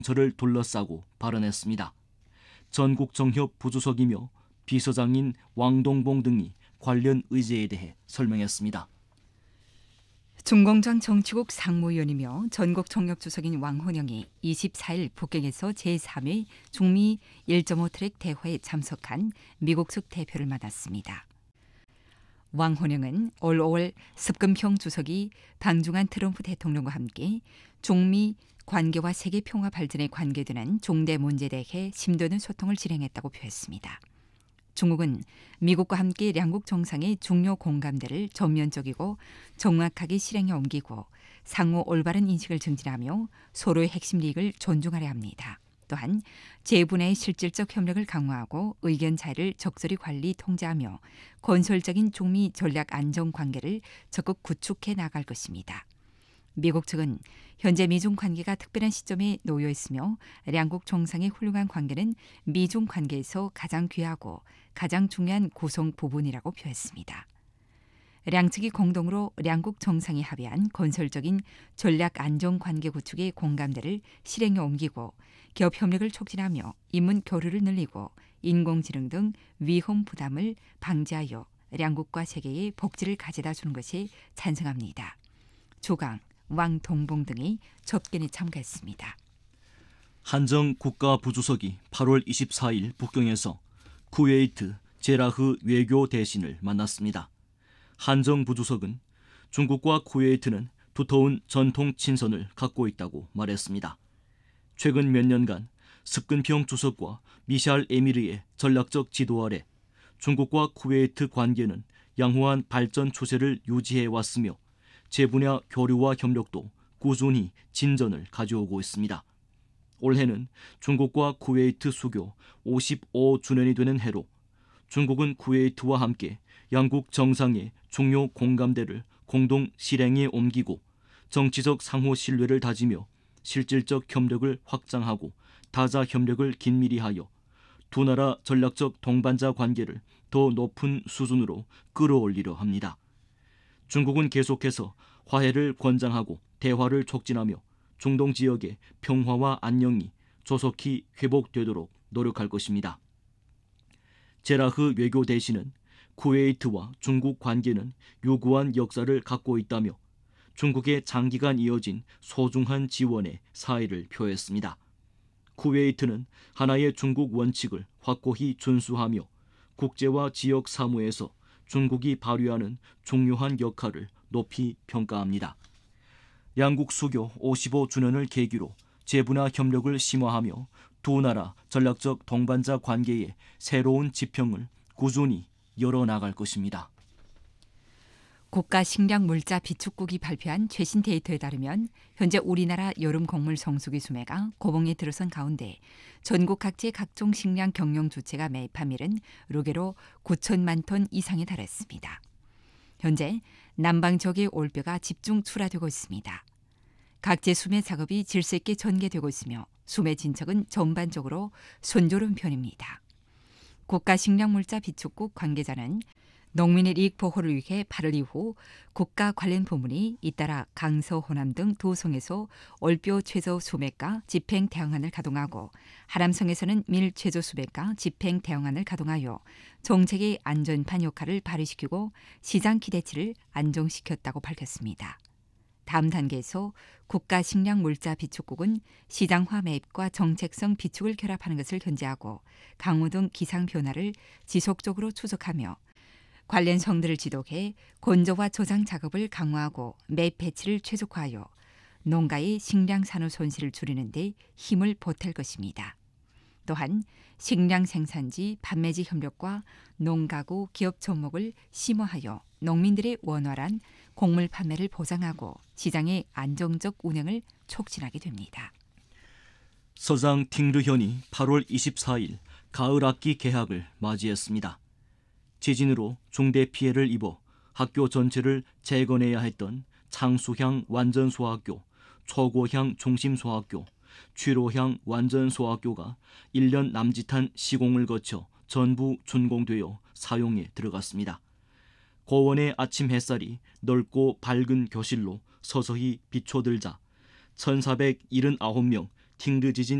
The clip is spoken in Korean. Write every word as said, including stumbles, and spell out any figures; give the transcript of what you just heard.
저를 둘러싸고 발언했습니다. 전국정협 부주석이며 비서장인 왕동봉 등이 관련 의제에 대해 설명했습니다. 중공장 정치국 상무위원이며 전국정협주석인 왕헌영이 이십사일 북경에서 제삼 회 중미 일 점 오 트랙 대화에 참석한 미국측 대표를 만났습니다. 왕헌영은 올 오월 습근평 주석이 방중한 트럼프 대통령과 함께 중미 관계와 세계 평화 발전에 관계되는重대 문제에 대해 심도 있는 소통을 진행했다고 표했습니다. 중국은 미국과 함께 양국 정상의 중요 공감대를 전면적이고 정확하게 실행에 옮기고 상호 올바른 인식을 증진하며 서로의 핵심利益을 존중하려 합니다. 또한 재분야의 실질적 협력을 강화하고 의견 차이를 적절히 관리 통제하며 건설적인 중미 전략 안정 관계를 적극 구축해 나갈 것입니다. 미국 측은 현재 미중 관계가 특별한 시점에 놓여 있으며 양국 정상의 훌륭한 관계는 미중 관계에서 가장 귀하고 가장 중요한 구성 부분이라고 표했습니다. 양측이 공동으로 양국 정상이 합의한 건설적인 전략 안정 관계 구축의 공감대를 실행에 옮기고 기업 협력을 촉진하며 인문 교류를 늘리고 인공지능 등 위험 부담을 방지하여 양국과 세계에 복지를 가져다 주는 것에 찬성합니다. 조강, 왕동봉 등이 접견에 참가했습니다. 한정 국가부주석이 팔월 이십사일 북경에서 쿠웨이트 제라흐 외교 대신을 만났습니다. 한정 부주석은 중국과 쿠웨이트는 두터운 전통 친선을 갖고 있다고 말했습니다. 최근 몇 년간 습근평 주석과 미샬 에미르의 전략적 지도 아래 중국과 쿠웨이트 관계는 양호한 발전 추세를 유지해 왔으며 제분야 교류와 협력도 꾸준히 진전을 가져오고 있습니다. 올해는 중국과 쿠웨이트 수교 오십오 주년이 되는 해로 중국은 쿠웨이트와 함께 양국 정상의 중요 공감대를 공동 실행에 옮기고 정치적 상호 신뢰를 다지며 실질적 협력을 확장하고 다자 협력을 긴밀히 하여 두 나라 전략적 동반자 관계를 더 높은 수준으로 끌어올리려 합니다. 중국은 계속해서 화해를 권장하고 대화를 촉진하며 중동 지역의 평화와 안녕이 조속히 회복되도록 노력할 것입니다. 제라흐 외교 대신은 쿠웨이트와 중국 관계는 유구한 역사를 갖고 있다며 중국의 장기간 이어진 소중한 지원에 사의를 표했습니다. 쿠웨이트는 하나의 중국 원칙을 확고히 준수하며 국제와 지역 사무에서 중국이 발휘하는 중요한 역할을 높이 평가합니다. 양국 수교 오십오 주년을 계기로 재분야 협력을 심화하며 두 나라 전략적 동반자 관계의 새로운 지평을 꾸준히 열어나갈 것입니다. 국가식량물자 비축국이 발표한 최신 데이터에 따르면 현재 우리나라 여름 곡물 성수기 수매가 고봉에 들어선 가운데 전국 각지의 각종 식량 경영 주체가 매입한 밀은 로게로 구천만 톤 이상에 달했습니다. 현재 남방 지역의 올뼈가 집중 출하되고 있습니다. 각지의 수매 작업이 질서 있게 전개되고 있으며 수매 진척은 전반적으로 순조로운 편입니다. 국가식량물자 비축국 관계자는 농민의 이익 보호를 위해 팔월 이후 국가 관련 부문이 잇따라 강서, 호남 등 도성에서 올뼈 최저 수매가 집행 대응안을 가동하고 하남성에서는 밀 최저 수매가 집행 대응안을 가동하여 정책의 안전판 역할을 발휘시키고 시장 기대치를 안정시켰다고 밝혔습니다. 다음 단계에서 국가식량물자 비축국은 시장화 매입과 정책성 비축을 결합하는 것을 견제하고 강우 등 기상 변화를 지속적으로 추적하며 관련 성들을 지독해 건조와 저장 작업을 강화하고 매입 배치를 최적화하여 농가의 식량 산후 손실을 줄이는 데 힘을 보탤 것입니다. 또한 식량 생산지 판매지 협력과 농가구 기업 접목을 심화하여 농민들의 원활한 곡물 판매를 보장하고 시장의 안정적 운영을 촉진하게 됩니다. 서장 팅르현이 팔월 이십사일 가을 학기 개학을 맞이했습니다. 지진으로 중대 피해를 입어 학교 전체를 재건해야 했던 창수향 완전소학교, 초고향 중심소학교, 취로향 완전소학교가 일 년 남짓한 시공을 거쳐 전부 준공되어 사용에 들어갔습니다. 고원의 아침 햇살이 넓고 밝은 교실로 서서히 비춰들자 천사백칠십구 명 팅르 지진